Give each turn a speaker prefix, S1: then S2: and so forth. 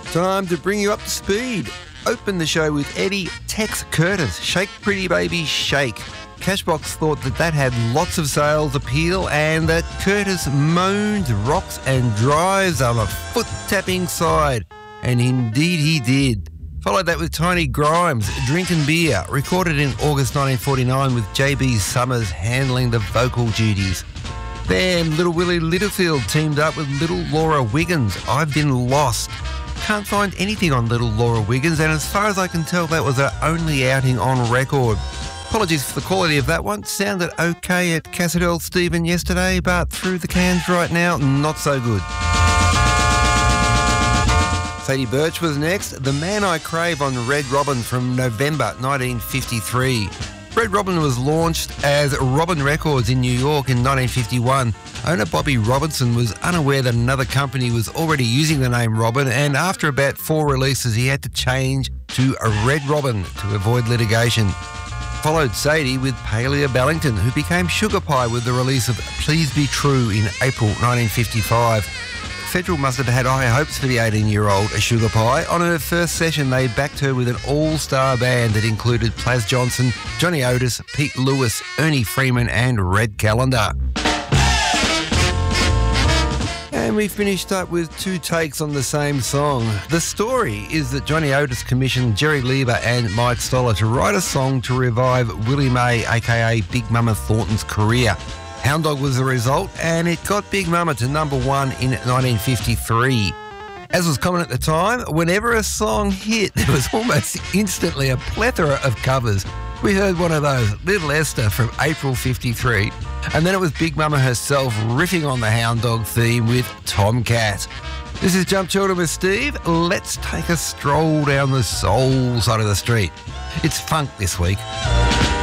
S1: Time to bring you up to speed. Open the show with Eddie Tex Curtis, Shake Pretty Baby Shake. Cashbox thought that had lots of sales appeal and that Curtis moans, rocks and drives on a foot-tapping side. And indeed he did. Followed that with Tiny Grimes, Drinkin' Beer, recorded in August 1949 with J.B. Summers handling the vocal duties. Then Little Willie Littlefield teamed up with Little Laura Wiggins, I've Been Lost. Can't find anything on Little Laura Wiggins, and as far as I can tell, that was her only outing on record. Apologies for the quality of that one. Sounded okay at Cassadell Stephen yesterday, but through the cans right now, not so good. Sadie Birch was next. The Man I Crave on Red Robin from November 1953. Red Robin was launched as Robin Records in New York in 1951. Owner Bobby Robinson was unaware that another company was already using the name Robin, and after about 4 releases he had to change to a Red Robin to avoid litigation. Followed Sadie with Palia Bellington, who became Sugar Pie with the release of Please Be True in April 1955. Federal must have had high hopes for the 18-year-old Sugar Pie. On her first session, they backed her with an all-star band that included Plas Johnson, Johnny Otis, Pete Lewis, Ernie Freeman and Red Callender. And we finished up with 2 takes on the same song. The story is that Johnny Otis commissioned Jerry Leiber and Mike Stoller to write a song to revive Willie Mae, aka Big Mama Thornton's career. Hound Dog was the result, and it got Big Mama to number 1 in 1953. As was common at the time, whenever a song hit, there was almost instantly a plethora of covers. We heard one of those, Little Esther from April 53, and then it was Big Mama herself riffing on the Hound Dog theme with Tomcat. This is Jump Children with Steve. Let's take a stroll down the soul side of the street. It's funk this week.